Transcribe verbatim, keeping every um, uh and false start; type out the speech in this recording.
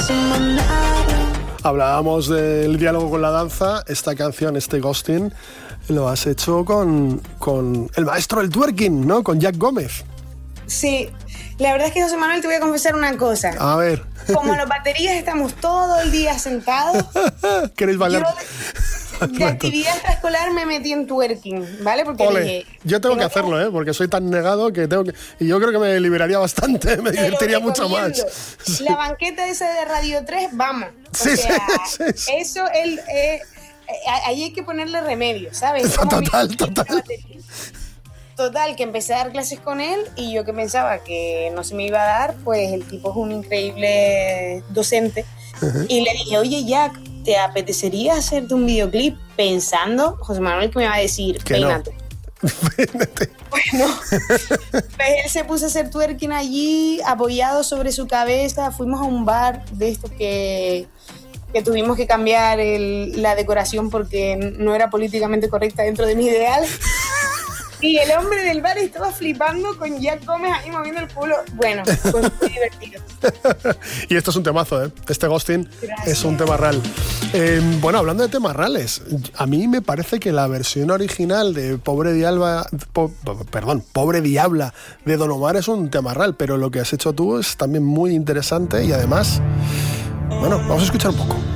Hablábamos del diálogo con la danza. Esta canción, este Ghosting, lo has hecho con, con el maestro del twerking, ¿no? Con Jack Gómez. Sí, la verdad es que, José Manuel, te voy a confesar una cosa. A ver. Como los baterías estamos todo el día sentados. ¿Queréis bailar? Yo de, de actividad extraescolar me metí en twerking, ¿vale? Porque Ole, dije, yo tengo que hacerlo, ¿eh? Porque soy tan negado que tengo que... Y yo creo que me liberaría bastante, me divertiría mucho más. Sí. La banqueta esa de Radio tres, vamos. O sí, sea, sí, sí. Eso, él, eh, ahí hay que ponerle remedio, ¿sabes? Total, total. Total, que empecé a dar clases con él y yo que pensaba que no se me iba a dar, pues el tipo es un increíble docente. Uh-huh. Y le dije, oye, Jack, ¿te apetecería hacerte un videoclip? Pensando, José Manuel, que me va a decir, peínate. No. Bueno, pues él se puso a hacer twerking allí, apoyado sobre su cabeza. Fuimos a un bar de estos que... que tuvimos que cambiar el, la decoración porque no era políticamente correcta dentro de mis ideales. Y el hombre del bar estaba flipando con Jack Gómez ahí moviendo el culo. Bueno, fue muy divertido. Y esto es un temazo, ¿eh? Este Ghosting Gracias. Es un tema real. Eh, bueno, hablando de temas reales, a mí me parece que la versión original de Pobre Diabla, po, perdón, Pobre Diabla de Don Omar es un tema real, pero lo que has hecho tú es también muy interesante y además, bueno, vamos a escuchar un poco.